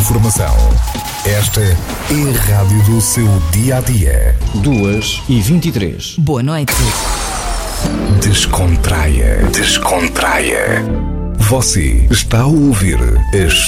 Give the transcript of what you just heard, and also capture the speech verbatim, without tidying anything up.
informação. Esta é a rádio do seu dia-a-dia. duas e vinte e três. Boa noite. Descontraia. Descontraia. Você está a ouvir as